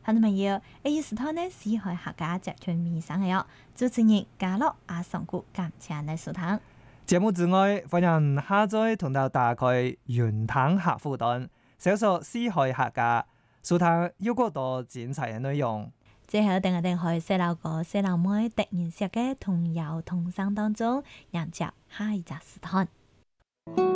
聽眾朋友，呢時段呢，是海客家集團面上嘅哦，主持人嘉樂阿上古感謝你收聽。 節目之外，歡迎下載同到打開雲聽客戶端，搜索四海客家，收聽有更多精彩嘅內容。 最後，等我哋去細路哥、細路妹突然識嘅童謠童聲當中，迎接下一集時段。